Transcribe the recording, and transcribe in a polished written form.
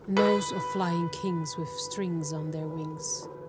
knows of flying kings with strings on their wings.